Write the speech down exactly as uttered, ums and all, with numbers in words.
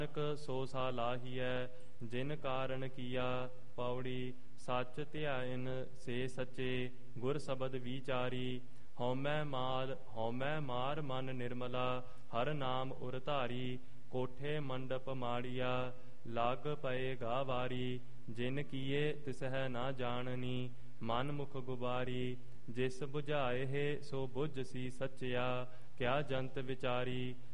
ਸੋ ਸਾ ਲਾਹੀਐ ਜਿਨ ਕਾਰਨ ਕੀਆ। ਪੌੜੀ। ਸੱਚ ਧਿਆਇਨ ਸੇ ਸੱਚੇ ਗੁਰ ਸ਼ਬਦ ਵਿਚਾਰੀ। ਹਉਮੈ ਮਾਲ ਹਉਮੈ ਮਾਰ ਮਨ ਨਿਰਮਲਾ ਹਰ ਨਾਮ ਉਰ ਧਾਰੀ। ਕੋਠੇ ਮੰਡਪ ਮਾੜੀਆ ਲੱਗ ਪਏ ਗਾਵਾਰੀ। ਜਿਨ ਕੀਏ ਤਿਸਹਿ ਨਾ ਜਾਣਨੀ ਮਨ ਮੁਖ ਗੁਬਾਰੀ। ਜਿਸ ਬੁਝਾਏ ਹੈ ਸੋ ਬੁਝ ਸੀ ਸੱਚਿਆ ਕਿਆ ਜੰਤ ਵਿਚਾਰੀ।